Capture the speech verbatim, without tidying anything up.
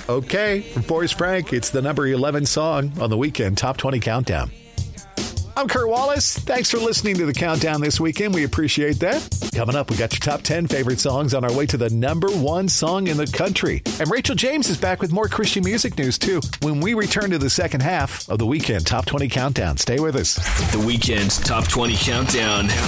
Okay, from Forrest Frank, it's the number eleven song on the Weekend Top twenty Countdown. I'm Kurt Wallace. Thanks for listening to the Countdown this weekend. We appreciate that. Coming up, we got your top ten favorite songs on our way to the number one song in the country. And Rachel James is back with more Christian music news, too, when we return to the second half of the Weekend Top twenty Countdown. Stay with us. The Weekend Top twenty Countdown.